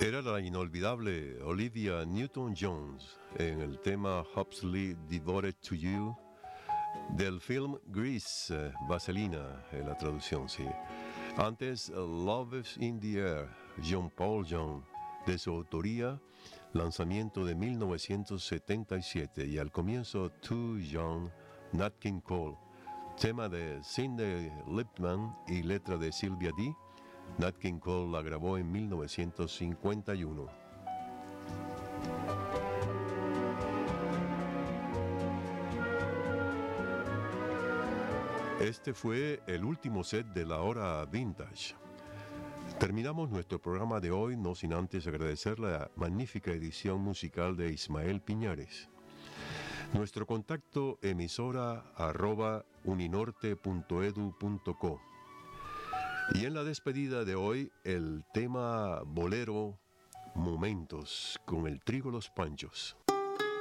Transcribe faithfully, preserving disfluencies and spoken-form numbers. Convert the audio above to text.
Era la inolvidable Olivia Newton-Jones en el tema Hopelessly Devoted to You del film Grease, eh, Vaselina en la traducción, sí. Antes, Love is in the Air, John Paul Jones, de su autoría, lanzamiento de mil novecientos setenta y siete, y al comienzo Too Young, Nat King Cole, tema de Cyndi Lipman y letra de Sylvia D. Nat King Cole la grabó en mil novecientos cincuenta y uno. Este fue el último set de la hora vintage. Terminamos nuestro programa de hoy, no sin antes agradecer la magnífica edición musical de Ismael Piñares. Nuestro contacto emisora arroba uninorte punto edu punto co. Y en la despedida de hoy, el tema bolero Momentos con el Trío Los Panchos.